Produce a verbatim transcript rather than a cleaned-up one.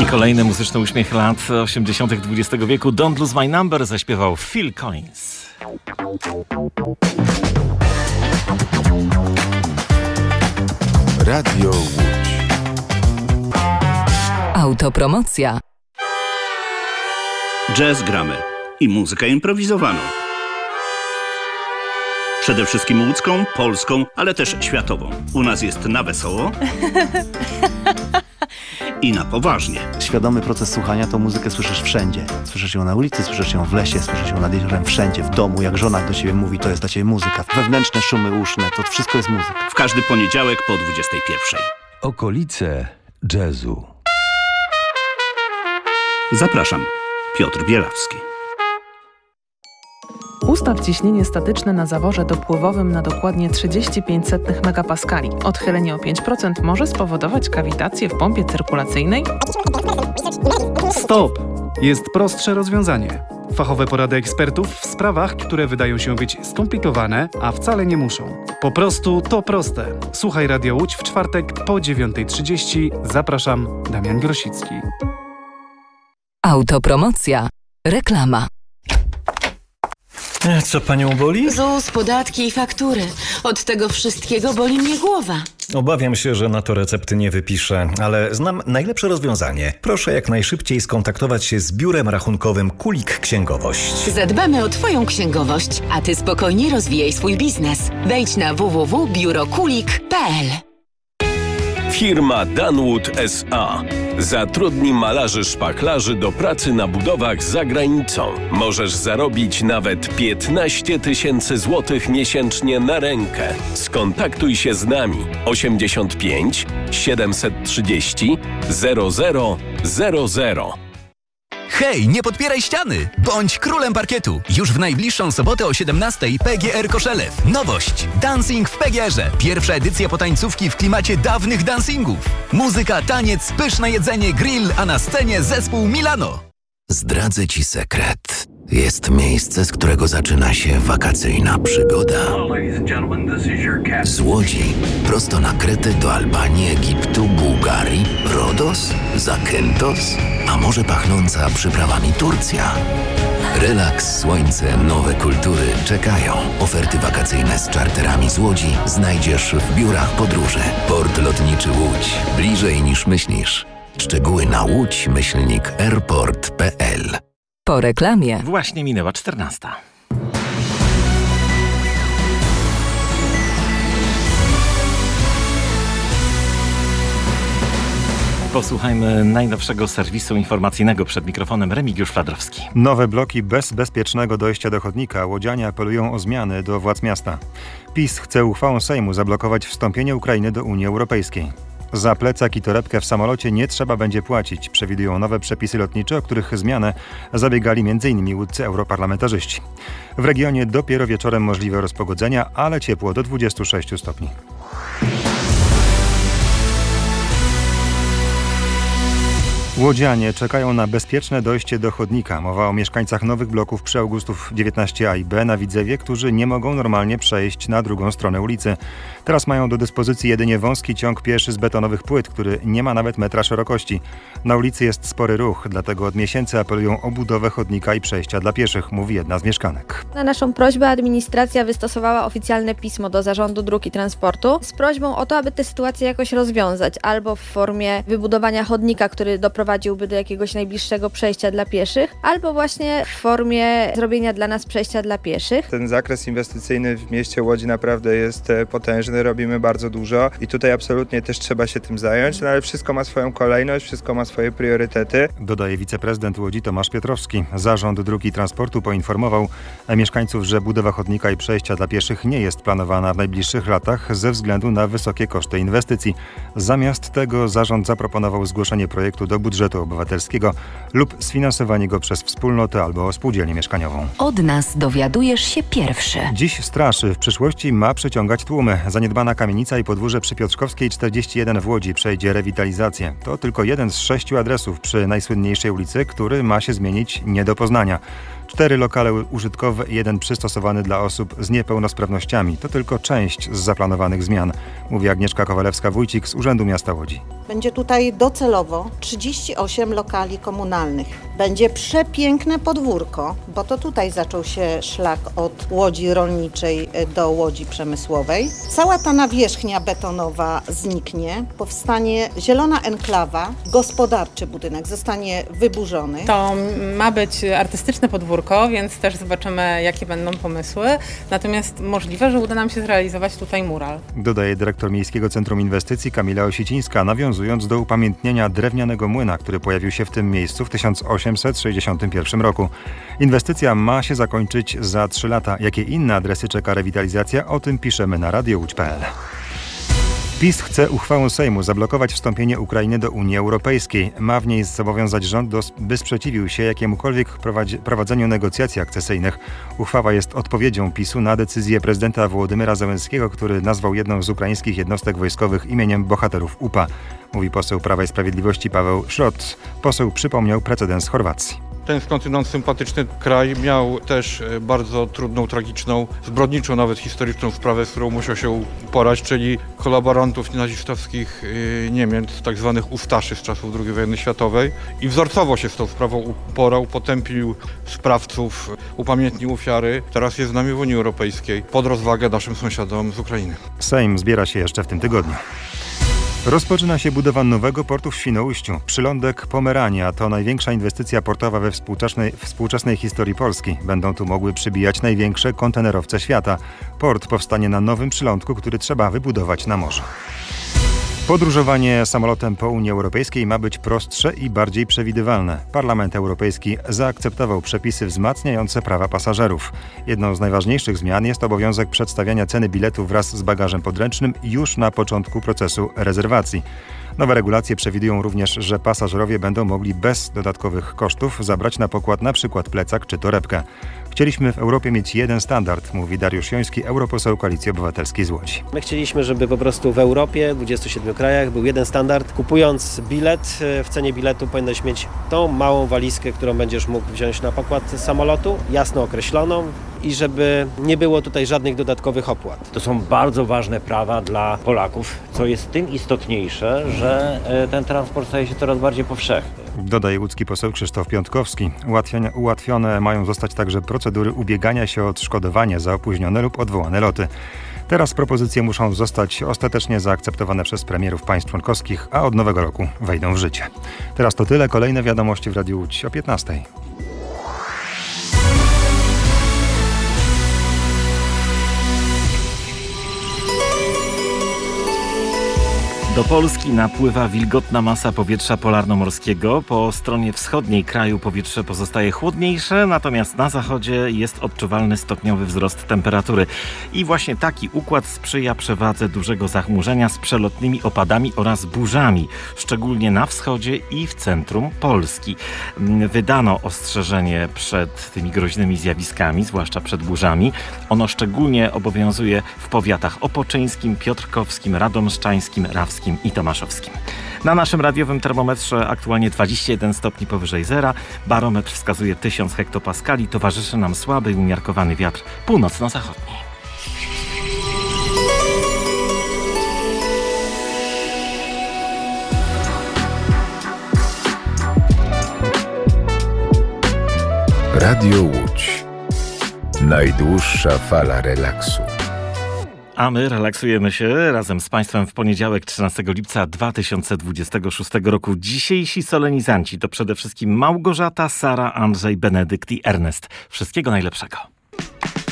Kolejny muzyczny uśmiech lat osiemdziesiątych dwudziestego wieku. Don't Lose My Number zaśpiewał Phil Collins. Radio Łódź. Autopromocja. Jazz gramy i muzykę improwizowaną. Przede wszystkim łódzką, polską, ale też światową. U nas jest na wesoło i na poważnie. Świadomy proces słuchania to muzykę słyszysz wszędzie. Słyszysz ją na ulicy, słyszysz ją w lesie, słyszysz ją nad jeziorem, wszędzie, w domu. Jak żona do ciebie mówi, to jest dla ciebie muzyka. Wewnętrzne szumy uszne, to wszystko jest muzyka. W każdy poniedziałek po dwudziestej pierwszej. Okolice jazzu. Zapraszam, Piotr Bielawski. Ustaw ciśnienie statyczne na zaworze dopływowym na dokładnie trzydzieści pięć setnych megapaskali. Odchylenie o pięć procent może spowodować kawitację w pompie cyrkulacyjnej. Stop! Jest prostsze rozwiązanie. Fachowe porady ekspertów w sprawach, które wydają się być skomplikowane, a wcale nie muszą. Po prostu to proste. Słuchaj Radio Łódź w czwartek po dziewiątej trzydzieści. Zapraszam, Damian Grosicki. Autopromocja. Reklama. Co panią boli? ZUS, podatki i faktury. Od tego wszystkiego boli mnie głowa. Obawiam się, że na to recepty nie wypiszę, ale znam najlepsze rozwiązanie. Proszę jak najszybciej skontaktować się z biurem rachunkowym Kulik Księgowość. Zadbamy o twoją księgowość, a ty spokojnie rozwijaj swój biznes. Wejdź na w w w kropka biuro kulik kropka p l. Firma Danwood S A zatrudni malarzy szpachlarzy do pracy na budowach za granicą. Możesz zarobić nawet piętnaście tysięcy złotych miesięcznie na rękę. Skontaktuj się z nami osiemdziesiąt pięć siedemset trzydzieści zero zero zero zero. Hej, nie podpieraj ściany! Bądź królem parkietu! Już w najbliższą sobotę o siedemnastej P G R Koszelew. Nowość! Dancing w P G R-ze. Pierwsza edycja potańcówki w klimacie dawnych dancingów. Muzyka, taniec, pyszne jedzenie, grill, a na scenie zespół Milano. Zdradzę ci sekret. Jest miejsce, z którego zaczyna się wakacyjna przygoda. Z Łodzi prosto na Kretę do Albanii, Egiptu, Bułgarii, Rodos, Zakynthos, a może pachnąca przyprawami Turcja. Relaks, słońce, nowe kultury czekają. Oferty wakacyjne z czarterami z Łodzi znajdziesz w biurach podróży. Port Lotniczy Łódź. Bliżej niż myślisz. Szczegóły na łódź myślnik airport kropka p l. Po reklamie. Właśnie minęła czternasta. Posłuchajmy najnowszego serwisu informacyjnego. Przed mikrofonem Remigiusz Fladrowski. Nowe bloki bez bezpiecznego dojścia do chodnika. Łodzianie apelują o zmiany do władz miasta. PiS chce uchwałą Sejmu zablokować wstąpienie Ukrainy do Unii Europejskiej. Za plecak i torebkę w samolocie nie trzeba będzie płacić, przewidują nowe przepisy lotnicze, o których zmianę zabiegali między innymi łódzcy europarlamentarzyści. W regionie dopiero wieczorem możliwe rozpogodzenia, ale ciepło do dwudziestu sześciu stopni. Łodzianie czekają na bezpieczne dojście do chodnika. Mowa o mieszkańcach nowych bloków przy Augustów dziewiętnaście A i B na Widzewie, którzy nie mogą normalnie przejść na drugą stronę ulicy. Teraz mają do dyspozycji jedynie wąski ciąg pieszy z betonowych płyt, który nie ma nawet metra szerokości. Na ulicy jest spory ruch, dlatego od miesięcy apelują o budowę chodnika i przejścia dla pieszych, mówi jedna z mieszkanek. Na naszą prośbę administracja wystosowała oficjalne pismo do Zarządu Dróg i Transportu z prośbą o to, aby tę sytuację jakoś rozwiązać, albo w formie wybudowania chodnika, który doprowadziłby do jakiegoś najbliższego przejścia dla pieszych, albo właśnie w formie zrobienia dla nas przejścia dla pieszych. Ten zakres inwestycyjny w mieście Łodzi naprawdę jest potężny, robimy bardzo dużo i tutaj absolutnie też trzeba się tym zająć, no ale wszystko ma swoją kolejność, wszystko ma swoje priorytety. Dodaje wiceprezydent Łodzi Tomasz Piotrowski. Zarząd Dróg i Transportu poinformował mieszkańców, że budowa chodnika i przejścia dla pieszych nie jest planowana w najbliższych latach ze względu na wysokie koszty inwestycji. Zamiast tego zarząd zaproponował zgłoszenie projektu do budżetu obywatelskiego lub sfinansowanie go przez wspólnotę albo spółdzielnię mieszkaniową. Od nas dowiadujesz się pierwszy. Dziś straszy, w przyszłości ma przyciągać tłumy. Zaniedbana kamienica i podwórze przy Piotrkowskiej czterdzieści jeden w Łodzi przejdzie rewitalizację. To tylko jeden z sześciu adresów przy najsłynniejszej ulicy, który ma się zmienić nie do poznania. Cztery lokale użytkowe i jeden przystosowany dla osób z niepełnosprawnościami. To tylko część z zaplanowanych zmian, mówi Agnieszka Kowalewska-Wójcik z Urzędu Miasta Łodzi. Będzie tutaj docelowo trzydzieści osiem lokali komunalnych. Będzie przepiękne podwórko, bo to tutaj zaczął się szlak od łodzi rolniczej do łodzi przemysłowej. Cała ta nawierzchnia betonowa zniknie, powstanie zielona enklawa, gospodarczy budynek zostanie wyburzony. To ma być artystyczne podwórko, więc też zobaczymy, jakie będą pomysły. Natomiast możliwe, że uda nam się zrealizować tutaj mural. Dodaje dyrektor Miejskiego Centrum Inwestycji Kamila Osicińska, nawiązując do upamiętnienia drewnianego młyna, który pojawił się w tym miejscu w tysiąc osiemset sześćdziesiątym pierwszym roku. Inwestycja ma się zakończyć za trzy lata. Jakie inne adresy czeka rewitalizacja? O tym piszemy na radio łódź kropka pe el. PiS chce uchwałą Sejmu zablokować wstąpienie Ukrainy do Unii Europejskiej. Ma w niej zobowiązać rząd, do, by sprzeciwił się jakiemukolwiek prowadzi, prowadzeniu negocjacji akcesyjnych. Uchwała jest odpowiedzią PiSu na decyzję prezydenta Wołodymyra Zełenskiego, który nazwał jedną z ukraińskich jednostek wojskowych imieniem bohaterów U P A. Mówi poseł Prawa i Sprawiedliwości Paweł Szrot. Poseł przypomniał precedens Chorwacji. Ten skądinąd sympatyczny kraj miał też bardzo trudną, tragiczną, zbrodniczą, nawet historyczną sprawę, z którą musiał się uporać, czyli kolaborantów nazistowskich Niemiec, tak zwanych ustaszy z czasów drugiej wojny światowej. I wzorcowo się z tą sprawą uporał, potępił sprawców, upamiętnił ofiary. Teraz jest z nami w Unii Europejskiej pod rozwagę naszym sąsiadom z Ukrainy. Sejm zbiera się jeszcze w tym tygodniu. Rozpoczyna się budowa nowego portu w Świnoujściu. Przylądek Pomerania to największa inwestycja portowa we współczesnej, współczesnej historii Polski. Będą tu mogły przybijać największe kontenerowce świata. Port powstanie na nowym przylądku, który trzeba wybudować na morzu. Podróżowanie samolotem po Unii Europejskiej ma być prostsze i bardziej przewidywalne. Parlament Europejski zaakceptował przepisy wzmacniające prawa pasażerów. Jedną z najważniejszych zmian jest obowiązek przedstawiania ceny biletu wraz z bagażem podręcznym już na początku procesu rezerwacji. Nowe regulacje przewidują również, że pasażerowie będą mogli bez dodatkowych kosztów zabrać na pokład na przykład plecak czy torebkę. Chcieliśmy w Europie mieć jeden standard, mówi Dariusz Joński, europoseł Koalicji Obywatelskiej z Łodzi. My chcieliśmy, żeby po prostu w Europie, w dwudziestu siedmiu krajach był jeden standard. Kupując bilet, w cenie biletu powinieneś mieć tą małą walizkę, którą będziesz mógł wziąć na pokład samolotu, jasno określoną i żeby nie było tutaj żadnych dodatkowych opłat. To są bardzo ważne prawa dla Polaków, co jest tym istotniejsze, że ten transport staje się coraz bardziej powszechny. Dodaje łódzki poseł Krzysztof Piątkowski. Ułatwione, ułatwione mają zostać także procedury ubiegania się o odszkodowanie za opóźnione lub odwołane loty. Teraz propozycje muszą zostać ostatecznie zaakceptowane przez premierów państw członkowskich, a od nowego roku wejdą w życie. Teraz to tyle. Kolejne wiadomości w Radiu Łódź o piętnastej. Do Polski napływa wilgotna masa powietrza polarnomorskiego. Po stronie wschodniej kraju powietrze pozostaje chłodniejsze, natomiast na zachodzie jest odczuwalny stopniowy wzrost temperatury. I właśnie taki układ sprzyja przewadze dużego zachmurzenia z przelotnymi opadami oraz burzami, szczególnie na wschodzie i w centrum Polski. Wydano ostrzeżenie przed tymi groźnymi zjawiskami, zwłaszcza przed burzami. Ono szczególnie obowiązuje w powiatach opoczyńskim, piotrkowskim, radomszczańskim, rawskim i tomaszowskim. Na naszym radiowym termometrze aktualnie dwadzieścia jeden stopni powyżej zera. Barometr wskazuje tysiąc hektopaskali. Towarzyszy nam słaby i umiarkowany wiatr północno-zachodni. Radio Łódź. Najdłuższa fala relaksu. A my relaksujemy się razem z Państwem w poniedziałek trzynastego lipca dwa tysiące dwudziestego szóstego roku. Dzisiejsi solenizanci to przede wszystkim Małgorzata, Sara, Andrzej, Benedykt i Ernest. Wszystkiego najlepszego.